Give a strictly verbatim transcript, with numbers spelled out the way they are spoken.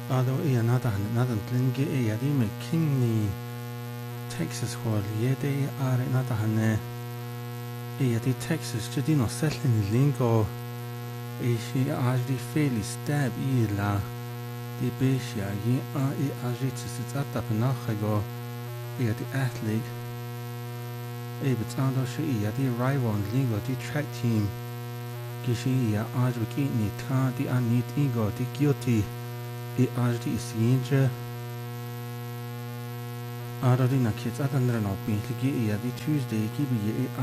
Although ia nada nada tlinge ia di me kinni Texas hol yede are nada hane ia di Texas jadi no sellin lingo e shi ajdi feli stab i la di besia i a i ajdi tsata pnachago ia di athlete e betando shi ia di rival lingo di track team gishi ia ajdi ki ni ta di anit igo di guilty i ajdi isinje Arori na kids at andre no pintligi ia di Tuesday ki bi e